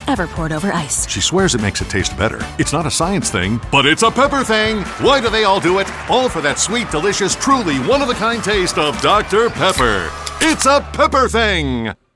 ever poured over ice. She swears it makes it taste better. It's not a science thing, but it's a pepper thing. Why do they all do it? All for that sweet, delicious, truly one-of-a-kind taste of Dr. Pepper. It's a pepper thing.